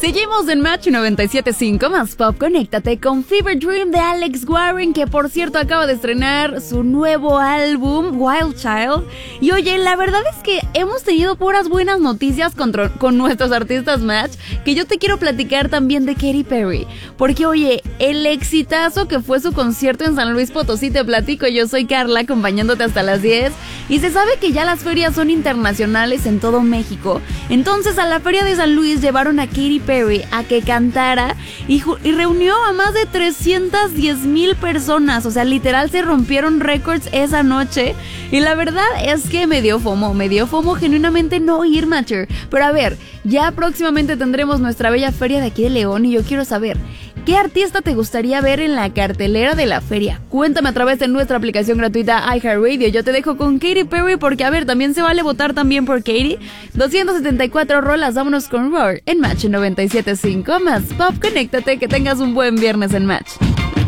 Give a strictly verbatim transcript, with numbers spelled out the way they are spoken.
Seguimos en Match noventa y siete punto cinco más pop. Conéctate con Fever Dream de Alex Warren, que por cierto acaba de estrenar su nuevo álbum Wild Child. Y oye, la verdad es que hemos tenido puras buenas noticias con, con nuestros artistas Match, que yo te quiero platicar también de Katy Perry, porque oye, el exitazo que fue su concierto en San Luis Potosí, te platico. Yo soy Carla, acompañándote hasta las diez, y se sabe que ya las ferias son internacionales en todo México. Entonces a la feria de San Luis llevaron a Katy Perry a que cantara y, y reunió a más de trescientas diez mil personas. O sea, literal se rompieron récords esa noche. Y la verdad es que me dio fomo, me dio fomo genuinamente no ir, Matcher. Pero a ver, ya próximamente tendremos nuestra bella feria de aquí de León, y yo quiero saber, ¿qué artista te gustaría ver en la cartelera de la feria? Cuéntame a través de nuestra aplicación gratuita iHeartRadio. Yo te dejo con Katy Perry porque, a ver, también se vale votar también por Katy. doscientas setenta y cuatro rolas, vámonos con Roar en Match noventa y siete punto cinco más pop. Conéctate, que tengas un buen viernes en Match.